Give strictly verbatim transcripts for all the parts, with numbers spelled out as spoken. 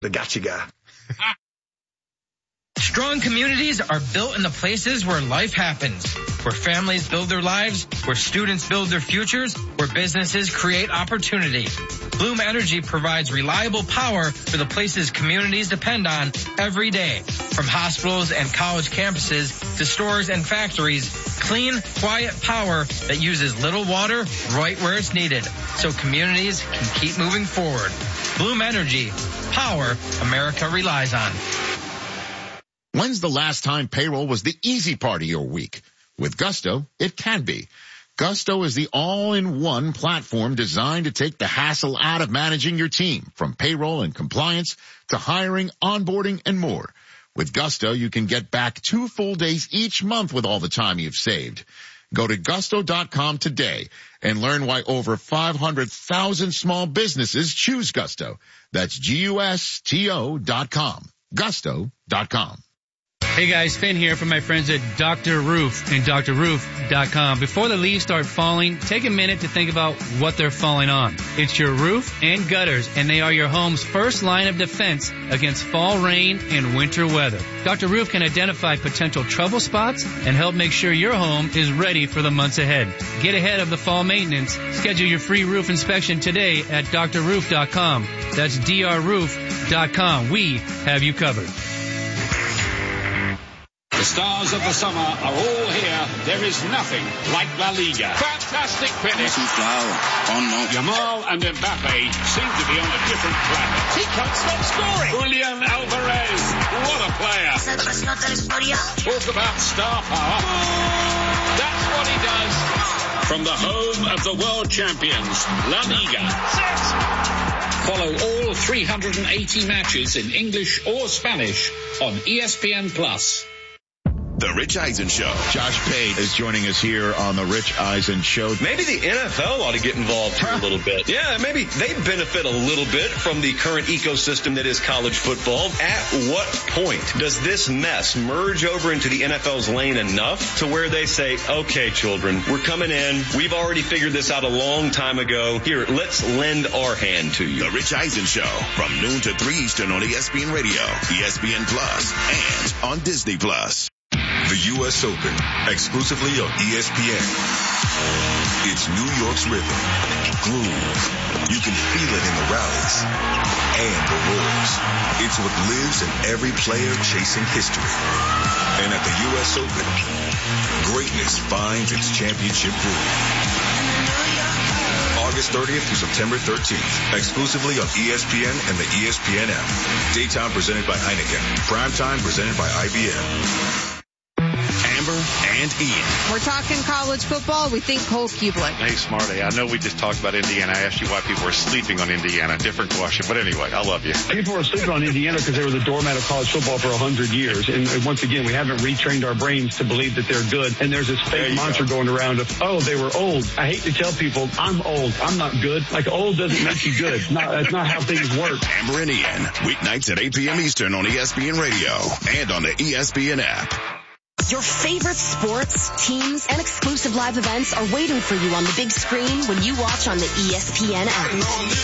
The gotcha guy. Strong communities are built in the places where life happens, where families build their lives, where students build their futures, where businesses create opportunity. Bloom Energy provides reliable power for the places communities depend on every day. From hospitals and college campuses to stores and factories, clean, quiet power that uses little water right where it's needed, so communities can keep moving forward. Bloom Energy, power America relies on. When's the last time payroll was the easy part of your week? With Gusto, it can be. Gusto is the all-in-one platform designed to take the hassle out of managing your team, from payroll and compliance to hiring, onboarding, and more. With Gusto, you can get back two full days each month with all the time you've saved. Go to gusto dot com today and learn why over five hundred thousand small businesses choose Gusto. That's G U S T O dot com. gusto dot com. Hey guys, Finn here from my friends at Doctor Roof and Doctor Roof dot com. Before the leaves start falling, take a minute to think about what they're falling on. It's your roof and gutters, and they are your home's first line of defense against fall rain and winter weather. Doctor Roof can identify potential trouble spots and help make sure your home is ready for the months ahead. Get ahead of the fall maintenance. Schedule your free roof inspection today at Doctor Roof dot com. That's D R Roof dot com. We have you covered. The stars of the summer are all here. There is nothing like La Liga. Fantastic finish. Yamal and Mbappe seem to be on a different planet. He can't stop scoring. Julian Alvarez, what a player. Talk about star power. That's what he does. From the home of the world champions, La Liga. Follow all three hundred eighty matches in English or Spanish on E S P N Plus. The Rich Eisen Show. Josh Pate is joining us here on the Rich Eisen Show. Maybe the N F L ought to get involved here a little bit. Yeah, maybe they benefit a little bit from the current ecosystem that is college football. At what point does this mess merge over into the N F L's lane enough to where they say, okay, children, we're coming in. We've already figured this out a long time ago. Here, let's lend our hand to you. The Rich Eisen Show from noon to three Eastern on E S P N Radio, E S P N Plus, and on Disney Plus. The U S Open, exclusively on E S P N. It's New York's rhythm, groove. You can feel it in the rallies and the roars. It's what lives in every player chasing history. And at the U S Open, greatness finds its championship groove. August thirtieth through September thirteenth, exclusively on E S P N and the E S P N app. Daytime presented by Heineken. Primetime presented by I B M. Amber and Ian. We're talking college football. We think Cole Kubelik. Hey, Smarty, I know we just talked about Indiana. I asked you why people were sleeping on Indiana. Different question. But anyway, I love you. People were sleeping on Indiana because they were the doormat of college football for one hundred years. And once again, we haven't retrained our brains to believe that they're good. And there's this fake mantra go. going around of, oh, they were old. I hate to tell people, I'm old. I'm not good. Like, old doesn't make you good. Not, that's not how things work. Amber and Ian, weeknights at eight p.m. Eastern on E S P N Radio and on the E S P N app. Your favorite sports, teams, and exclusive live events are waiting for you on the big screen when you watch on the E S P N app.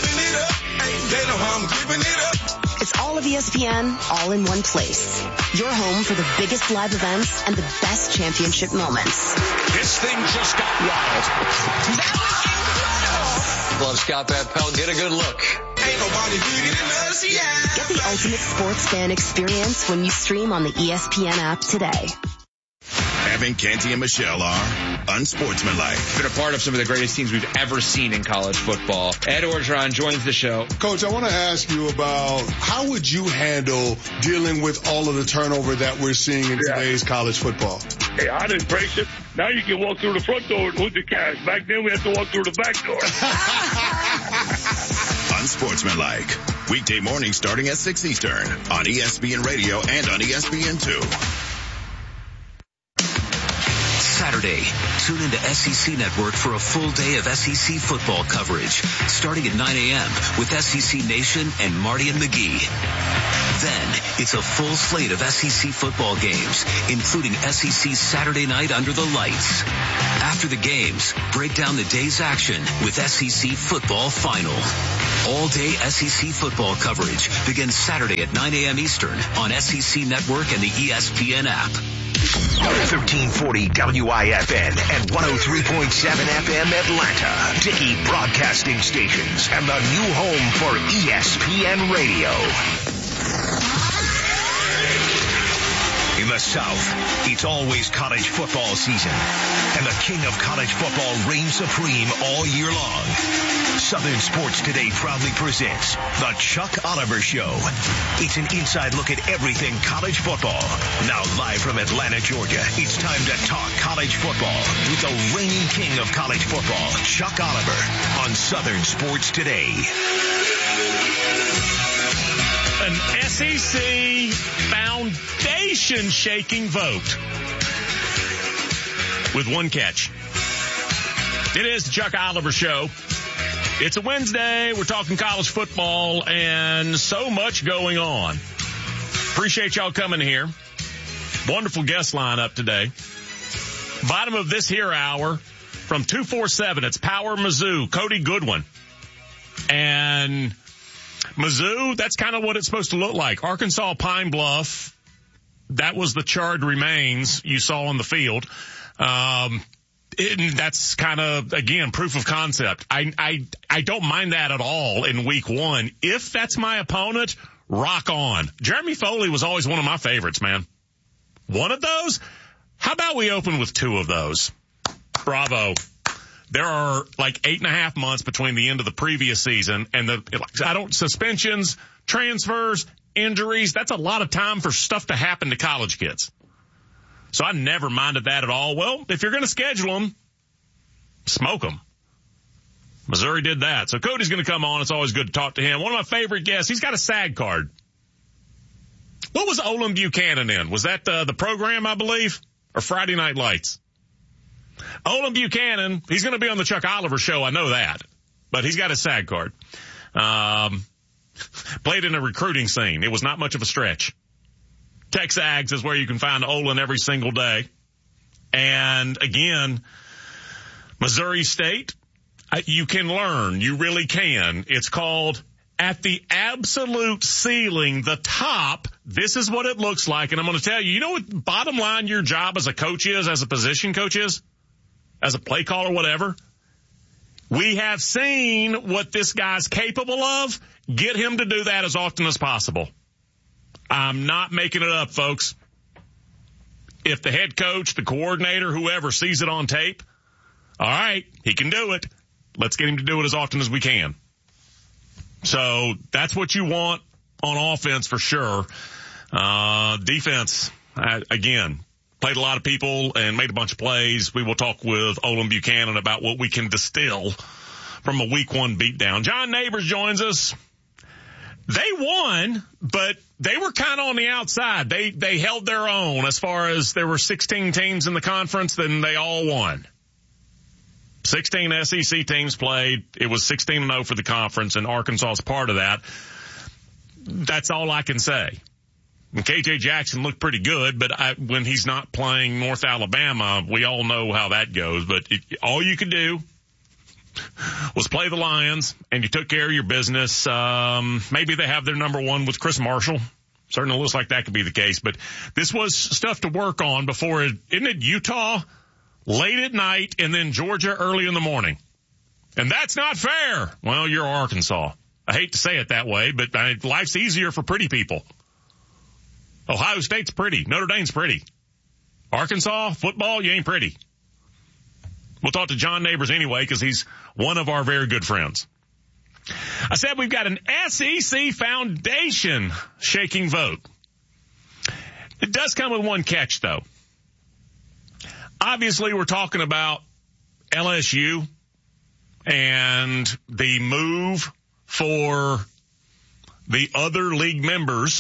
It's all of E S P N, all in one place. Your home for the biggest live events and the best championship moments. This thing just got wild. That was incredible. Love Scott Van Pelt. Get a good look. Ain't nobody bigger than us, yeah. Get the ultimate sports fan experience when you stream on the E S P N app today. Evan, Canty, and Michelle are unsportsmanlike. Been a part of some of the greatest teams we've ever seen in college football. Ed Orgeron joins the show. Coach, I want to ask you about how would you handle dealing with all of the turnover that we're seeing in yeah. today's college football? Hey, I'd embrace it. Now you can walk through the front door with the cash. Back then we had to walk through the back door. Unsportsmanlike. Weekday morning starting at six Eastern on E S P N Radio and on E S P N two. Saturday, tune into S E C Network for a full day of S E C football coverage, starting at nine a.m. with S E C Nation and Marty and McGee. Then, it's a full slate of S E C football games, including S E C Saturday Night Under the Lights. After the games, break down the day's action with S E C Football Final. All-day S E C football coverage begins Saturday at nine a.m. Eastern on S E C Network and the E S P N app. thirteen forty W I F N and one oh three point seven F M Atlanta. Dickey Broadcasting Stations and the new home for E S P N Radio. In the South, it's always college football season, and the king of college football reigns supreme all year long. Southern Sports Today proudly presents The Chuck Oliver Show. It's an inside look at everything college football. Now live from Atlanta, Georgia, it's time to talk college football with the reigning king of college football, Chuck Oliver, on Southern Sports Today. An S E C foundation-shaking vote with one catch. It is the Chuck Oliver Show. It's a Wednesday. We're talking college football and so much going on. Appreciate y'all coming here. Wonderful guest lineup today. Bottom of this here hour from two forty-seven, it's Power Mizzou, Cody Goodwin. And Mizzou, that's kind of what it's supposed to look like. Arkansas Pine Bluff, that was the charred remains you saw on the field. Um, it, that's kind of, again, proof of concept. I, I, I don't mind that at all in week one. If that's my opponent, rock on. Jeremy Foley was always one of my favorites, man. One of those? How about we open with two of those? Bravo. There are like eight and a half months between the end of the previous season and the, I don't, suspensions, transfers, injuries. That's a lot of time for stuff to happen to college kids. So I never minded that at all. Well, if you're going to schedule them, smoke them. Missouri did that. So Cody's going to come on. It's always good to talk to him. One of my favorite guests. He's got a SAG card. What was Olin Buchanan in? Was that uh, the program, I believe, or Friday Night Lights? Olin Buchanan, he's going to be on the Chuck Oliver Show. I know that. But he's got a SAG card. Um, played in a recruiting scene. It was not much of a stretch. Texags is where you can find Olin every single day. And again, Missouri State, you can learn. You really can. It's called At the Absolute Ceiling, the top. This is what it looks like. And I'm going to tell you, you know what bottom line your job as a coach is, as a position coach is? As a play caller, whatever. We have seen what this guy's capable of. Get him to do that as often as possible. I'm not making it up, folks. If the head coach, the coordinator, whoever sees it on tape, all right, he can do it. Let's get him to do it as often as we can. So that's what you want on offense for sure. Uh, defense, uh, again, played a lot of people and made a bunch of plays. We will talk with Olin Buchanan about what we can distill from a week one beatdown. John Neighbors joins us. They won, but they were kind of on the outside. They, they held their own as far as there were sixteen teams in the conference, then they all won. sixteen S E C teams played. It was sixteen and oh for the conference, and Arkansas is part of that. That's all I can say. And K J Jackson looked pretty good, but I, when he's not playing North Alabama, we all know how that goes. But it, all you could do was play the Lions, and you took care of your business. Um, maybe they have their number one with Chris Marshall. Certainly looks like that could be the case. But this was stuff to work on before it, isn't it Utah late at night and then Georgia early in the morning? And that's not fair. Well, you're Arkansas. I hate to say it that way, but I, life's easier for pretty people. Ohio State's pretty. Notre Dame's pretty. Arkansas, football, you ain't pretty. We'll talk to John Neighbors anyway because he's one of our very good friends. I said we've got an S E C foundation shaking vote. It does come with one catch, though. Obviously, we're talking about L S U and the move for the other league members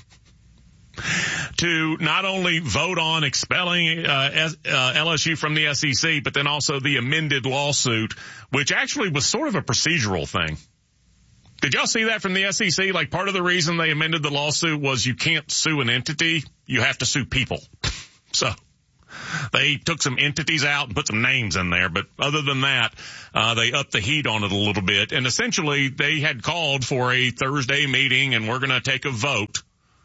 to not only vote on expelling uh, S, uh, L S U from the S E C, but then also the amended lawsuit, which actually was sort of a procedural thing. Did y'all see that from the S E C? Like, part of the reason they amended the lawsuit was you can't sue an entity, you have to sue people. So They took some entities out and put some names in there, but other than that, uh, they upped the heat on it a little bit. And essentially, they had called for a Thursday meeting, and we're going to take a vote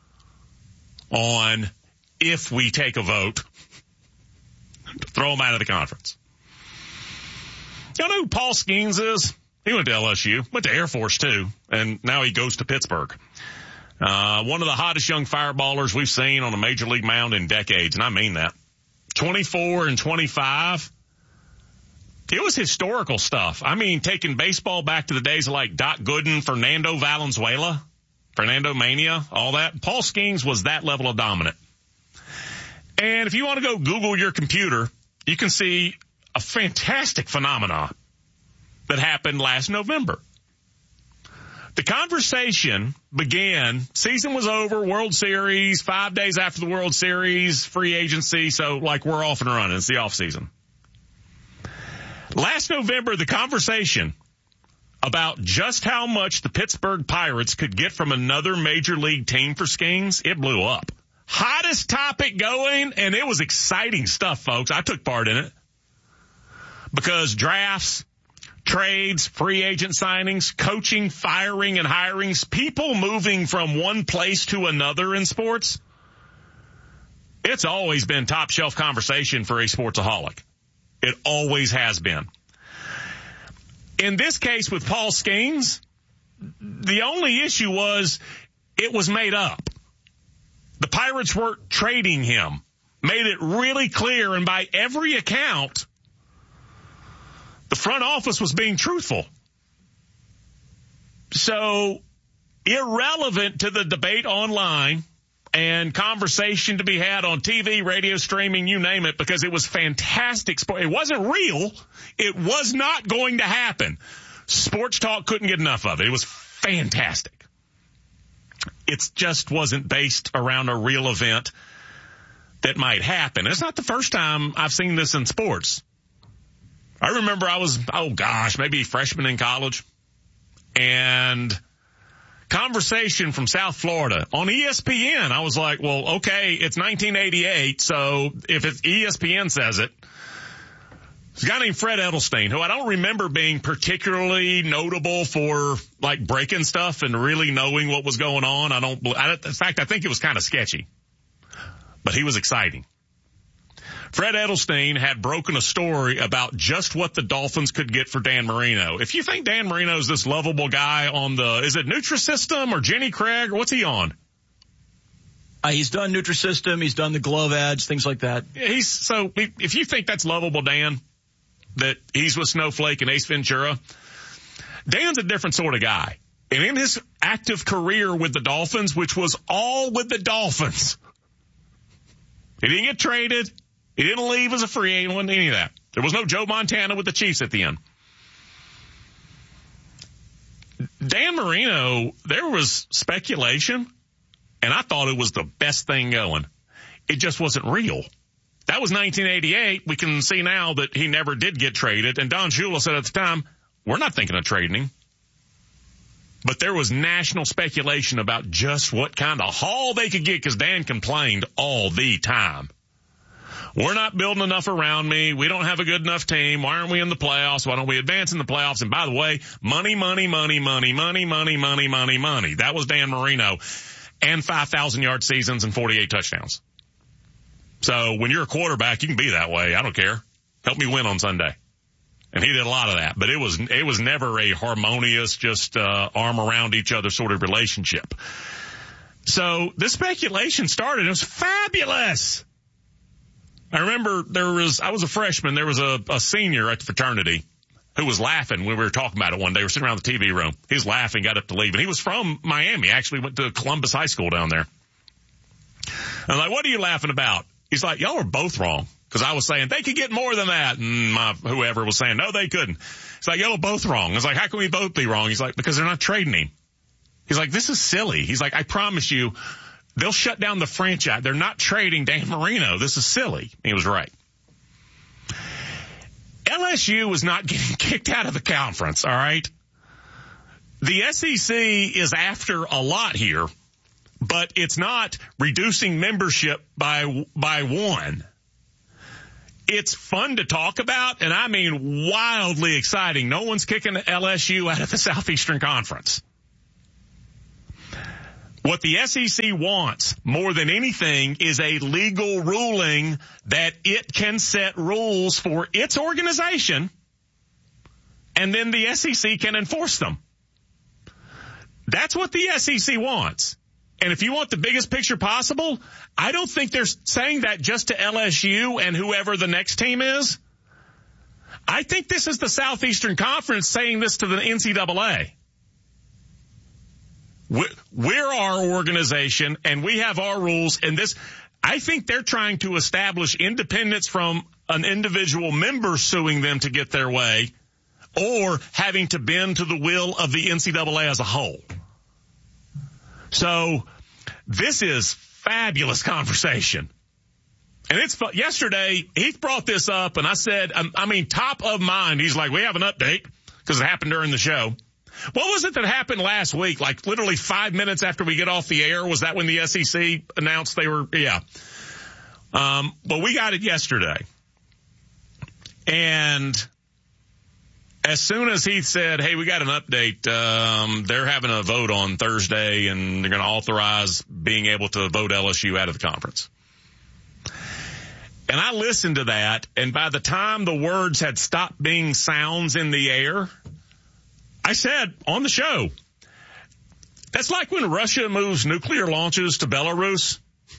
on if we take a vote to throw them out of the conference. Y'all know who Paul Skeens is? He went to L S U, went to Air Force too, and now he goes to Pittsburgh. Uh, one of the hottest young fireballers we've seen on a major league mound in decades, and I mean that. twenty-four and twenty-five. It was historical stuff. I mean, taking baseball back to the days of like Doc Gooden, Fernando Valenzuela, Fernando Mania, all that. Paul Skeens was that level of dominant. And if you want to go Google your computer, you can see a fantastic phenomenon that happened last November. The conversation began, season was over, World Series, five days after the World Series, free agency, so like we're off and running. It's the off season. Last November, the conversation about just how much the Pittsburgh Pirates could get from another major league team for Skeens, it blew up. Hottest topic going, and it was exciting stuff, folks. I took part in it because drafts, trades, free agent signings, coaching, firing, and hirings, people moving from one place to another in sports, it's always been top shelf conversation for a sportsaholic. It always has been. In this case with Paul Skeens, the only issue was it was made up. The Pirates weren't trading him. Made it really clear, and by every account, the front office was being truthful. So, irrelevant to the debate online and conversation to be had on T V, radio, streaming, you name it, because it was fantastic sport. It wasn't real. It was not going to happen. Sports Talk couldn't get enough of it. It was fantastic. It just wasn't based around a real event that might happen. It's not the first time I've seen this in sports. I remember I was, oh gosh, maybe a freshman in college, and conversation from South Florida on E S P N. I was like, well, okay, it's nineteen eighty-eight, so if it's E S P N says it. There's a guy named Fred Edelstein, who I don't remember being particularly notable for like breaking stuff and really knowing what was going on. I don't, I, in fact, I think it was kind of sketchy, but he was exciting. Fred Edelstein had broken a story about just what the Dolphins could get for Dan Marino. If you think Dan Marino's this lovable guy on the, is it Nutrisystem or Jenny Craig, or what's he on? Uh, he's done Nutrisystem. He's done the glove ads, things like that. He's so, if you think that's lovable, Dan, that he's with Snowflake and Ace Ventura, Dan's a different sort of guy. And in his active career with the Dolphins, which was all with the Dolphins, he didn't get traded. He didn't leave as a free agent, any of that. There was no Joe Montana with the Chiefs at the end. Dan Marino, there was speculation, and I thought it was the best thing going. It just wasn't real. That was nineteen eighty-eight. We can see now that he never did get traded. And Don Shula said at the time, we're not thinking of trading him. But there was national speculation about just what kind of haul they could get, because Dan complained all the time. We're not building enough around me. We don't have a good enough team. Why aren't we in the playoffs? Why don't we advance in the playoffs? And by the way, money, money, money, money, money, money, money, money, money. That was Dan Marino. And five thousand yard seasons and forty-eight touchdowns. So when you're a quarterback, you can be that way. I don't care. Help me win on Sunday. And he did a lot of that. But it was, it was never a harmonious, just, uh, arm around each other sort of relationship. So this speculation started. It was fabulous. I remember there was, I was a freshman. There was a, a senior at the fraternity who was laughing when we were talking about it one day. We were sitting around the T V room. He was laughing, got up to leave. And he was from Miami, actually went to Columbus High School down there. I'm like, what are you laughing about? He's like, y'all are both wrong. Cause I was saying they could get more than that. And my, whoever was saying, no, they couldn't. He's like, y'all are both wrong. I was like, how can we both be wrong? He's like, because they're not trading him. He's like, this is silly. He's like, I promise you, they'll shut down the franchise. They're not trading Dan Marino. This is silly. He was right. L S U was not getting kicked out of the conference, all right? The S E C is after a lot here, but it's not reducing membership by by one. it's fun to talk about, and I mean wildly exciting. No one's kicking L S U out of the Southeastern Conference. What the S E C wants more than anything is a legal ruling that it can set rules for its organization, and then the S E C can enforce them. That's what the S E C wants. And if you want the biggest picture possible, I don't think they're saying that just to L S U and whoever the next team is. I think this is the Southeastern Conference saying this to the N C double A. We're our organization, and we have our rules, and this, I think they're trying to establish independence from an individual member suing them to get their way, or having to bend to the will of the N C double A as a whole. So this is fabulous conversation. And it's yesterday, Heath brought this up, and I said, I mean, top of mind. He's like, we have an update because it happened during the show. What was it that happened last week? Like literally five minutes after we get off the air? Was that when the S E C announced they were, yeah. Um, but we got it yesterday. And as soon as he said, hey, we got an update, um, they're having a vote on Thursday and they're going to authorize being able to vote L S U out of the conference. And I listened to that, and by the time the words had stopped being sounds in the air, I said on the show, that's like when Russia moves nuclear launches to Belarus.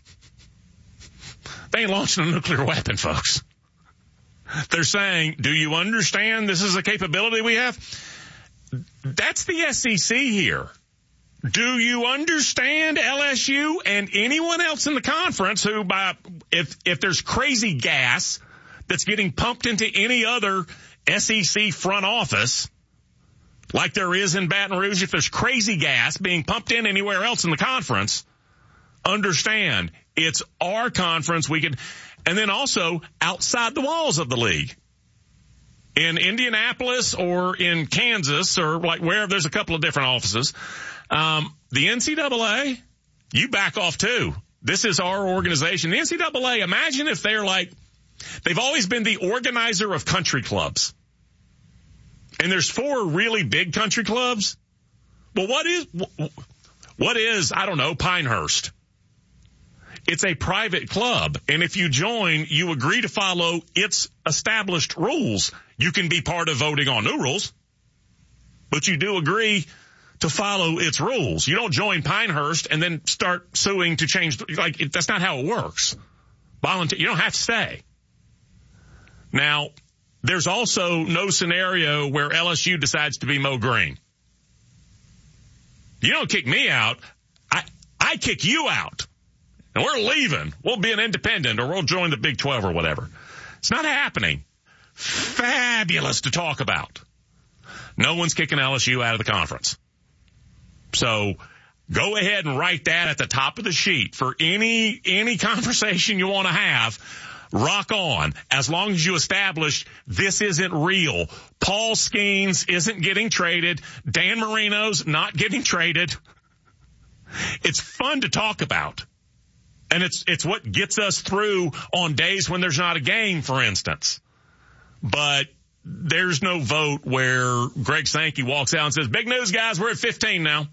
They ain't launching a nuclear weapon, folks. They're saying, do you understand this is a capability we have? That's the S E C here. Do you understand L S U and anyone else in the conference who, by if if there's crazy gas that's getting pumped into any other S E C front office, like there is in Baton Rouge, if there's crazy gas being pumped in anywhere else in the conference, understand it's our conference. We can, and then also outside the walls of the league. In Indianapolis or in Kansas or like wherever there's a couple of different offices, um, the N C double A, you back off too. This is our organization. The N C double A, imagine if they're like, they've always been the organizer of country clubs. And there's four really big country clubs. Well, what is, what is, I don't know, Pinehurst? It's a private club. And if you join, you agree to follow its established rules. You can be part of voting on new rules, but you do agree to follow its rules. You don't join Pinehurst and then start suing to change. Like, it, that's not how it works. Volunteer, you don't have to stay. Now, there's also no scenario where L S U decides to be Mo Green. You don't kick me out. I, I kick you out. And we're leaving. We'll be an independent or we'll join the Big twelve or whatever. It's not happening. Fabulous to talk about. No one's kicking L S U out of the conference. So go ahead and write that at the top of the sheet for any, any conversation you want to have. Rock on. As long as you establish this isn't real. Paul Skeens isn't getting traded. Dan Marino's not getting traded. It's fun to talk about. And it's, it's what gets us through on days when there's not a game, for instance. But there's no vote where Greg Sankey walks out and says, big news, guys, we're at fifteen now.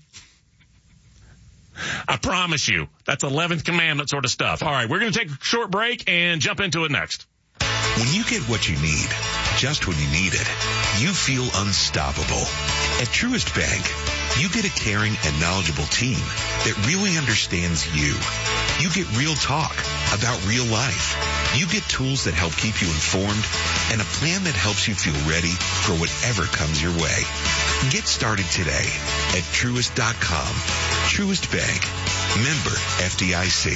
I promise you, that's eleventh commandment sort of stuff. All right, we're going to take a short break and jump into it next. When you get what you need, just when you need it, you feel unstoppable. At Truist Bank, you get a caring and knowledgeable team that really understands you. You get real talk about real life. You get tools that help keep you informed and a plan that helps you feel ready for whatever comes your way. Get started today at Truist dot com. Truist Bank. Member F D I C.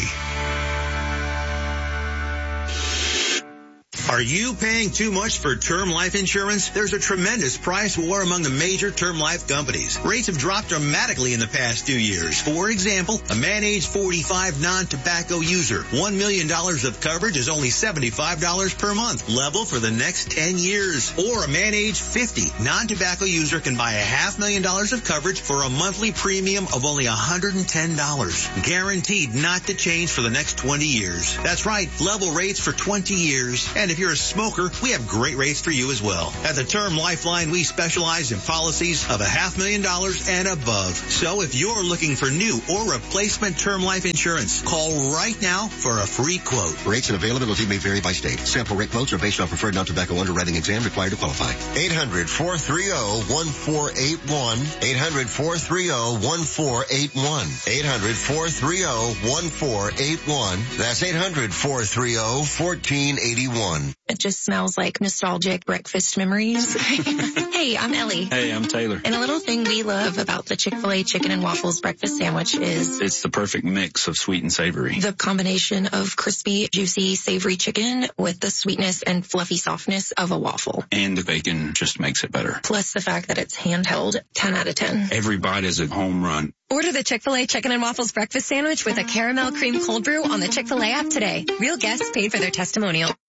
Are you paying too much for term life insurance? There's a tremendous price war among the major term life companies. Rates have dropped dramatically in the past few years. For example, a man age forty-five non-tobacco user, one million dollars of coverage is only seventy-five dollars per month, level for the next ten years. Or a man age fifty non-tobacco user can buy a half million dollars of coverage for a monthly premium of only one hundred ten dollars. Guaranteed not to change for the next twenty years. That's right, level rates for twenty years. And if you're you're a smoker, we have great rates for you as well. At the Term Lifeline, we specialize in policies of a half million dollars and above. So if you're looking for new or replacement term life insurance, call right now for a free quote. Rates and availability may vary by state. Sample rate quotes are based on preferred non-tobacco underwriting exam required to qualify. eight hundred, four three zero, one four eight one. eight hundred, four three zero, one four eight one. eight hundred, four three zero, one four eight one. That's eight hundred, four three zero, one four eight one. It just smells like nostalgic breakfast memories. Hey, I'm Ellie. Hey, I'm Taylor. And a little thing we love about the Chick-fil-A chicken and waffles breakfast sandwich is it's the perfect mix of sweet and savory. The combination of crispy, juicy, savory chicken with the sweetness and fluffy softness of a waffle. And the bacon just makes it better. Plus the fact that it's handheld, ten out of ten. Every bite is a home run. Order the Chick-fil-A Chicken and Waffles Breakfast Sandwich with a caramel cream cold brew on the Chick-fil-A app today. Real guests paid for their testimonial.